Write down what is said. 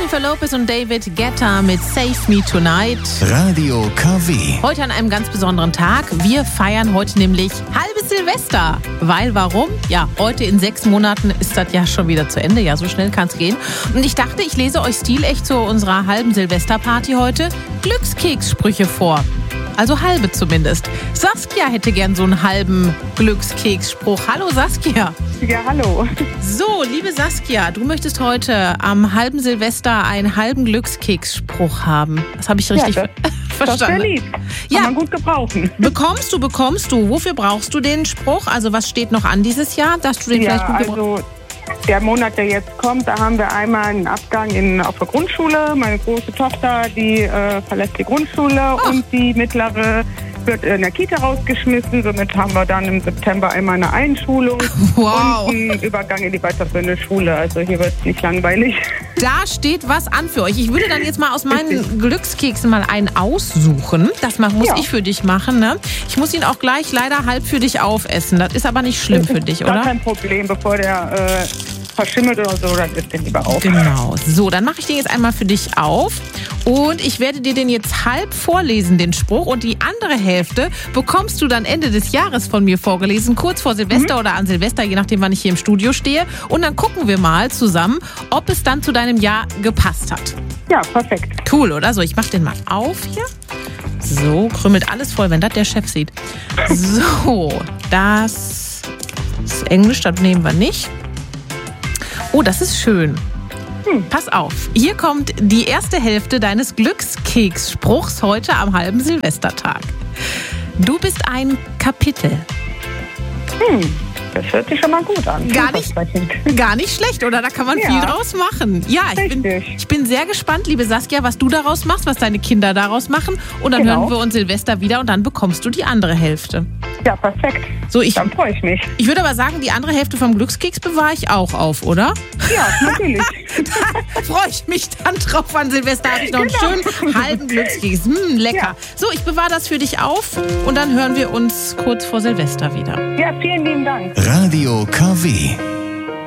Jennifer Lopez und David Guetta mit Save Me Tonight. Radio KW. Heute an einem ganz besonderen Tag. Wir feiern heute nämlich halbes Silvester. Weil, warum? Ja, heute in 6 Monaten ist das ja schon wieder zu Ende. Ja, so schnell kann es gehen. Und ich dachte, ich lese euch stilecht zu unserer halben Silvesterparty heute Glückskekssprüche vor. Also halbe zumindest. Saskia hätte gern so einen halben Glückskeksspruch. Hallo Saskia. Ja, hallo. So, liebe Saskia, du möchtest heute am halben Silvester einen halben Glückskeksspruch haben. Das habe ich richtig verstanden. Das ist sehr lieb. Kann man gut gebrauchen. Bekommst du. Wofür brauchst du den Spruch? Also was steht noch an dieses Jahr, dass du den vielleicht gut gebrauchst? Der Monat, der jetzt kommt, da haben wir einmal einen Abgang auf der Grundschule. Meine große Tochter, die verlässt die Grundschule und die mittlere wird in der Kita rausgeschmissen. Somit haben wir dann im September einmal eine Einschulung und einen Übergang in die weiterführende Schule. Also hier wird es nicht langweilig. Da steht was an für euch. Ich würde dann jetzt mal aus meinen Glückskeksen mal einen aussuchen. Das muss ich für dich machen. Ne? Ich muss ihn auch gleich leider halb für dich aufessen. Das ist aber nicht schlimm für dich, oder? Gar kein Problem, bevor der verschimmelt oder so, dann isst den lieber auf. Genau. So, dann mache ich den jetzt einmal für dich auf. Und ich werde dir den jetzt halb vorlesen, den Spruch. Und die andere Hälfte bekommst du dann Ende des Jahres von mir vorgelesen, kurz vor Silvester oder an Silvester, je nachdem, wann ich hier im Studio stehe. Und dann gucken wir mal zusammen, ob es dann zu deinem Jahr gepasst hat. Ja, perfekt. Cool, oder? So, ich mache den mal auf hier. So, krümmelt alles voll, wenn das der Chef sieht. So, das ist Englisch, das nehmen wir nicht. Oh, das ist schön. Pass auf, hier kommt die erste Hälfte deines Glückskeksspruchs heute am halben Silvestertag. Du bist ein Kapitel. Das hört sich schon mal gut an. Gar nicht schlecht, oder? Da kann man viel draus machen. Ja, ich bin sehr gespannt, liebe Saskia, was du daraus machst, was deine Kinder daraus machen. Und dann hören wir uns Silvester wieder und dann bekommst du die andere Hälfte. Ja, perfekt. So, dann freue ich mich. Ich würde aber sagen, die andere Hälfte vom Glückskeks bewahre ich auch auf, oder? Ja, natürlich. Da freue ich mich dann drauf. An Silvester habe ich noch einen schönen halben Glückskeks. Lecker. Ja. So, ich bewahre das für dich auf und dann hören wir uns kurz vor Silvester wieder. Ja, vielen lieben Dank. Radio KW.